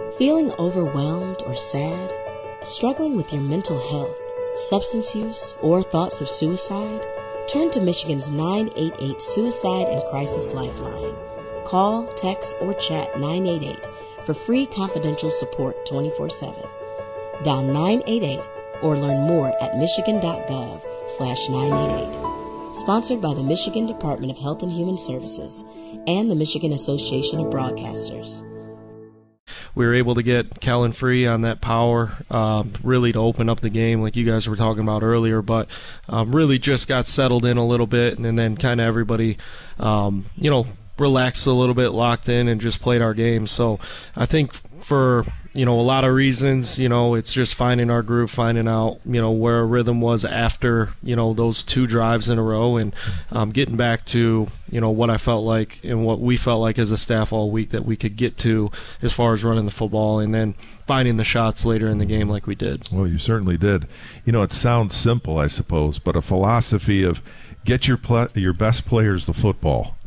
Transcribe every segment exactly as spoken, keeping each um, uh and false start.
Feeling overwhelmed or sad? Struggling with your mental health, substance use, or thoughts of suicide? Turn to Michigan's nine eight eight Suicide and Crisis Lifeline. Call, text, or chat nine eight eight for free confidential support twenty-four seven. Dial nine eight eight or learn more at michigan.gov slash 988. Sponsored by the Michigan Department of Health and Human Services and the Michigan Association of Broadcasters. We were able to get Kellen Free on that power, uh, really to open up the game like you guys were talking about earlier, but um, really just got settled in a little bit, and then kind of everybody, um, you know, relaxed a little bit, locked in, and just played our game. So I think for, you know, a lot of reasons, you know, it's just finding our groove, finding out, you know, where our rhythm was after, you know, those two drives in a row, and um, getting back to, you know, what I felt like and what we felt like as a staff all week that we could get to as far as running the football, and then finding the shots later in the game like we did. Well, you certainly did. You know, it sounds simple, I suppose, but a philosophy of get your pl- your best players the football.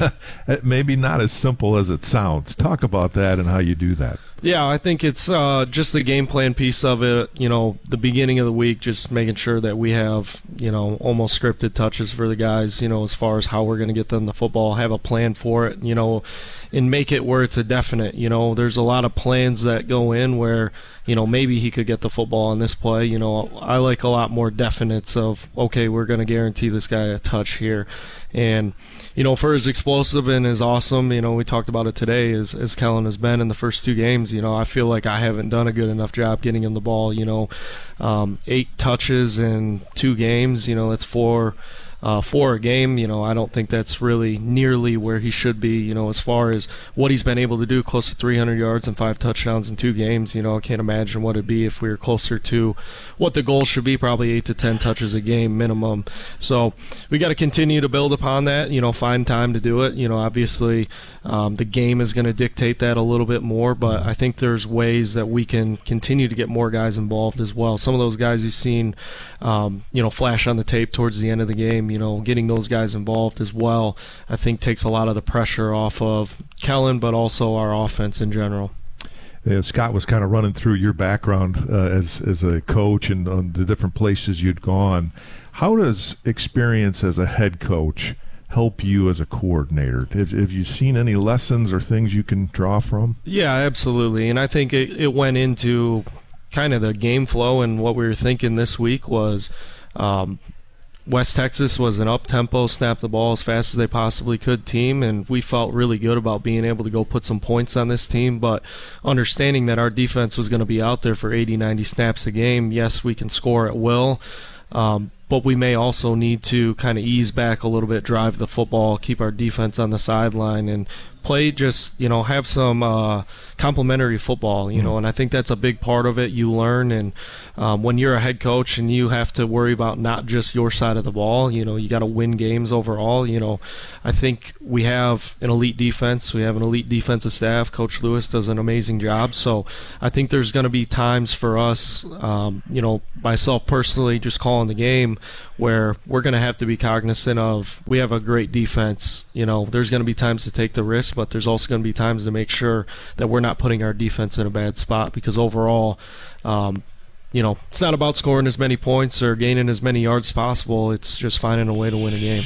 Maybe not as simple as it sounds. Talk about that and how you do that. Yeah, I think it's uh, just the game plan piece of it. You know, the beginning of the week, just making sure that we have, you know, almost scripted touches for the guys, you know, as far as how we're going to get them the football, have a plan for it, you know, and make it where it's a definite. You know, there's a lot of plans that go in where, you know, maybe he could get the football on this play. You know, I like a lot more definites of, okay, we're going to guarantee this guy a touch here. And, you know, for as explosive and as awesome, you know, we talked about it today, as, as Kellen has been in the first two games, you know, I feel like I haven't done a good enough job getting him the ball. You know, um, eight touches in two games, you know, that's four. Uh, for a game, you know, I don't think that's really nearly where he should be, you know, as far as what he's been able to do, close to three hundred yards and five touchdowns in two games. You know, I can't imagine what it'd be if we were closer to what the goal should be, probably eight to ten touches a game minimum. So we got to continue to build upon that, you know, find time to do it. You know, obviously um, the game is going to dictate that a little bit more, but I think there's ways that we can continue to get more guys involved as well. Some of those guys you've seen, um, you know, flash on the tape towards the end of the game, you know, getting those guys involved as well, I think takes a lot of the pressure off of Kellen, but also our offense in general. Yeah, Scott was kind of running through your background uh, as as a coach and on the different places you'd gone. How does experience as a head coach help you as a coordinator? Have, have you seen any lessons or things you can draw from? Yeah, absolutely. And I think it, it went into kind of the game flow, and what we were thinking this week was um, West Texas was an up-tempo, snap the ball as fast as they possibly could team, and we felt really good about being able to go put some points on this team, but understanding that our defense was going to be out there for eighty, ninety snaps a game. Yes, we can score at will, um, but we may also need to kind of ease back a little bit, drive the football, keep our defense on the sideline, and play just, you know, have some uh, complementary football, you know, and I think that's a big part of it. You learn, and um, when you're a head coach and you have to worry about not just your side of the ball, you know, you got to win games overall. You know, I think we have an elite defense. We have an elite defensive staff. Coach Lewis does an amazing job. So I think there's going to be times for us, um, you know, myself personally, just calling the game, where we're going to have to be cognizant of, we have a great defense. You know, there's going to be times to take the risk, but there's also going to be times to make sure that we're not putting our defense in a bad spot, because overall, um, you know, it's not about scoring as many points or gaining as many yards as possible. It's just finding a way to win a game.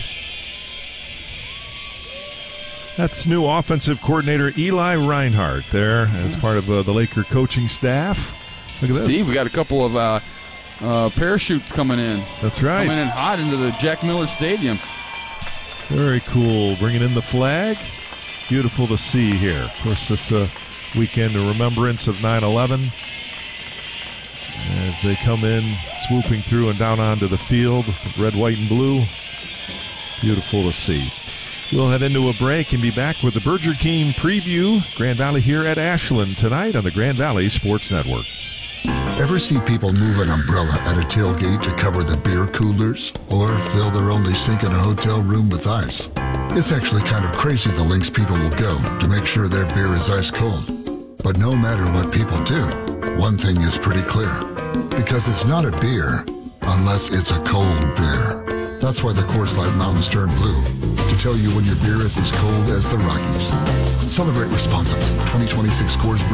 That's new offensive coordinator Eli Reinhardt there as part of uh, the Laker coaching staff. Look at this. Steve, we got a couple of uh, uh, parachutes coming in. That's right. Coming in hot into the Jack Miller Stadium. Very cool. Bringing in the flag. Beautiful to see here. Of course, this uh, weekend in remembrance of nine eleven. As they come in, swooping through and down onto the field, red, white, and blue. Beautiful to see. We'll head into a break and be back with the Berger Keene preview. Grand Valley here at Ashland tonight on the Grand Valley Sports Network. Ever see people move an umbrella at a tailgate to cover the beer coolers? Or fill their only sink in a hotel room with ice? It's actually kind of crazy the lengths people will go to make sure their beer is ice cold. But no matter what people do, one thing is pretty clear. Because it's not a beer unless it's a cold beer. That's why the Coors Light Mountains turn blue, to tell you when your beer is as cold as the Rockies. Celebrate responsibly. twenty twenty-six Coors